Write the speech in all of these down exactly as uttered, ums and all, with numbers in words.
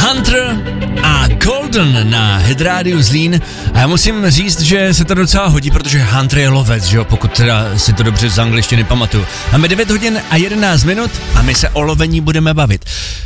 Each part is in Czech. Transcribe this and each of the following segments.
Hunter a Golden na Hit Radio Zlín. A já musím říct, že se to docela hodí, protože Hunter je lovec, že jo, pokud teda si to dobře z angličtiny pamatuju. Máme devět hodin a jedenáct minut a my se o lovení budeme bavit.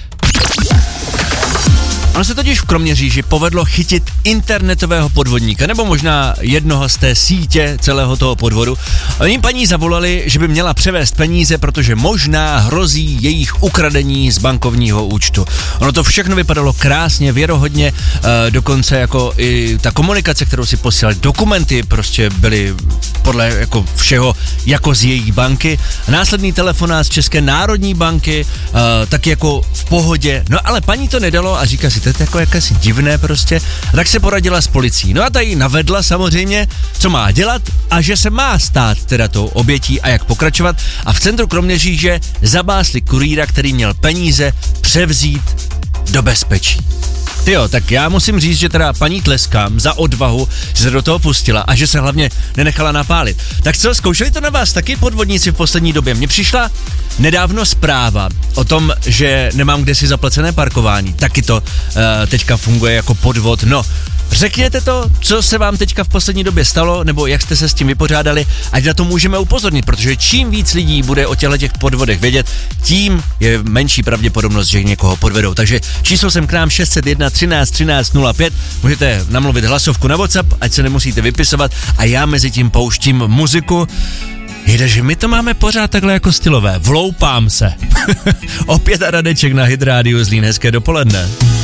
Ono se totiž v Kroměříži povedlo chytit internetového podvodníka, nebo možná jednoho z té sítě celého toho podvodu. Oni paní zavolali, že by měla převést peníze, protože možná hrozí jejich ukradení z bankovního účtu. Ono to všechno vypadalo krásně, věrohodně, e, dokonce jako i ta komunikace, kterou si posílali, dokumenty prostě byly podle jako všeho jako z její banky. Následný telefonát z České národní banky, e, taky jako v pohodě. No ale paní to nedalo a říká si, to je jako jakési divné prostě, tak se poradila s policií. No a ta jí navedla samozřejmě, co má dělat a že se má stát teda tou obětí a jak pokračovat. A v centru Kroměříže zabásli kurýra, který měl peníze převzít do bezpečí. Tyjo, tak já musím říct, že teda paní tleskám za odvahu, že se do toho pustila a že se hlavně nenechala napálit. Tak co, zkoušeli to na vás taky podvodníci v poslední době? Mně přišla nedávno zpráva o tom, že nemám kde si zaplacené parkování. Taky to uh, teďka funguje jako podvod. No, řekněte to, co se vám teďka v poslední době stalo, nebo jak jste se s tím vypořádali, ať na to můžeme upozornit, protože čím víc lidí bude o těchto těch podvodech vědět, tím je menší pravděpodobnost, že někoho podvedou. Takže číslo sem k nám šest set jedna třináct třináct nula pět, můžete namluvit hlasovku na WhatsApp, ať se nemusíte vypisovat a já mezi tím pouštím muziku. Jde, že my to máme pořád takhle jako stylové. Vloupám se. Opět a Radeček na Hit Radio Zlín, hezké dopoledne.